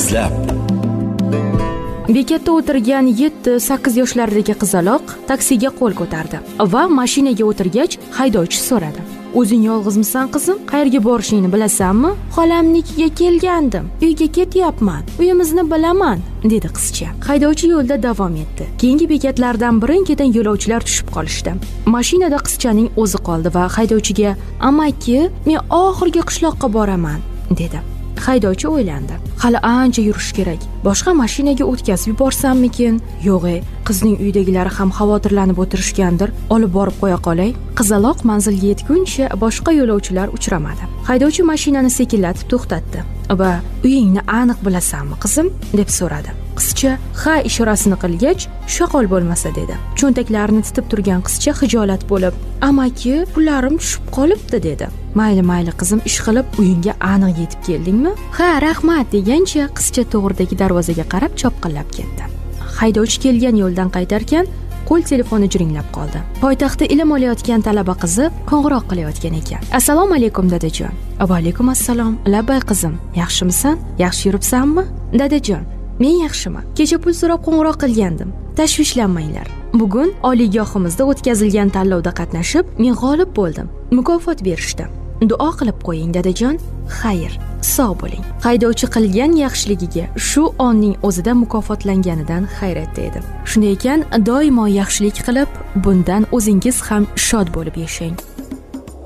izlab. Bekatda o'tirgan 7-8 yoshlardagi qizaloq taksiga qo'l ko'tardi va mashinaga o'tirgach haydovchi so'radi: "O'zing yolg'izmisan qizim? Qayerga borishingni bilasanmi?" "Xolamnikiga kelgandim. Uyga ketyapman. Uyimizni bilaman", dedi qizcha. Haydovchi yo'lda davom etdi. Keyingi bekatlardan birin-ketin yo'lovchilar tushib qolishdi. Mashinada qizchaning o'zi qoldi va haydovchiga: "Amaki, men oxirgi qishloqqa boraman", dedi. Haydovchi o'ylandi. Hali ancha yurish kerak. Boshqa mashinaga o'tkazib yuborsammikin? Yo'q, qizning uydagilari ham xavotirlanib o'tirishgandir. Olib borib qo'ya qolay. Qizaloq manzilga yetguncha boshqa yo'lovchilar uchramadi. Haydovchi mashinani sekinlatib to'xtatdi va "Uyingni aniq bilasanmi, qizim?" deb so'radi. Qizcha ha ishorasini qilgach, "Shoqol bo'lmasa", dedi. Cho'ntaklarini titib turgan qizcha xijolat bo'lib: "Amaki, pullarim tushib qolibdi", dedi. Mayli qizim, ish qilib uyingga aniq yetib keldingmi?" "Ha, rahmat", degancha qizcha to'g'ridagi darvozaga qarab chopqillab ketdi. Haydovchi kelgan yo'ldan qaytarkan, qo'l telefoni jiringlab qoldi. Poytaxtda ilm olayotgan talaba qizi qo'ng'iroq qilayotgan ekan. "Assalomu alaykum", dadajon. "Va alaykum assalom. Labbay qizim, yaxshimisan? Yaxshi yuribsanmi?" "Dadajon, men yaxshiman. Kecha pul so'rab qo'ng'iroq qilgandim. Tashvishlanmanglar. Bugun oliygohimizda o'tkazilgan tanlovda qatnashib, men g'olib bo'ldim. Mukofot berishdi. Duo qilib qo'ying, dadajon. Xayr, sog' bo'ling." Haydovchi qilgan yaxshiligiga shu onning o'zida mukofotlanganidan hayratda edi. Shunday ekan, doimo yaxshilik qilib, bundan o'zingiz ham shod bo'lib yashang.